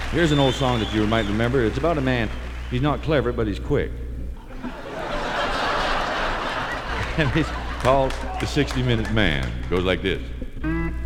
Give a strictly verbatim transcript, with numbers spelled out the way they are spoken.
Here's an old song that you might remember. It's about a man. He's not clever, but he's quick. And it's called The sixty minute Man. It goes like this.